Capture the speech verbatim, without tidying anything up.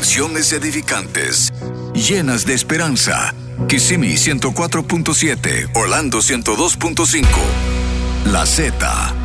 conversaciones edificantes, llenas de esperanza. Kissimmee ciento cuatro punto siete, Orlando ciento dos punto cinco. La Z.